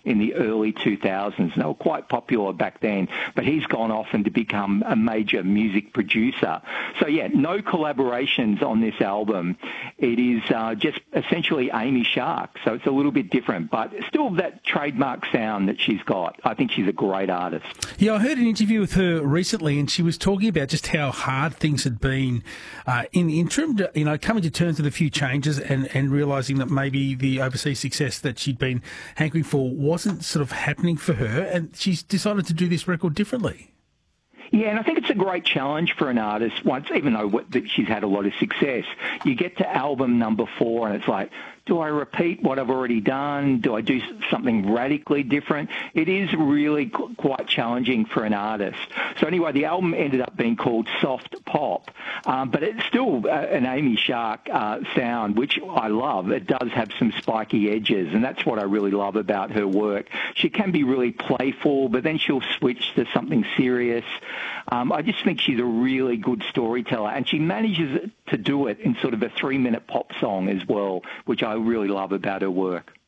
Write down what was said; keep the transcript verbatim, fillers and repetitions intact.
in the early two thousands. And they were quite popular back then, but he's gone off and to become a major music producer. So, yeah, no collaborations on this album. It is uh, just essentially Amy Shark, so it's a little bit different, but still that trademark sound that she's got. I think she's a great artist. Yeah, I heard an interview with her recently, and she was talking about just how hard things had been uh, in the interim, you know, coming to terms with a few changes and, and realising that maybe the overseas success that she'd been hankering for wasn't sort of happening for her, and she's decided to do this record differently. Yeah, and I think it's a great challenge for an artist once, even though what, that she's had a lot of success. You get to album number four and it's like, do I repeat what I've already done? Do I do something radically different? It is really qu- quite challenging for an artist. So anyway, the album ended up being called Soft Pop, um, but it's still uh, an Amy Shark uh, sound, which I love. It does have some spiky edges, and that's what I really love about her work. She can be really playful, but then she'll switch to something serious. Um, I just think she's a really good storyteller, and she manages to do it in sort of a three-minute pop song as well, which I really love about her work.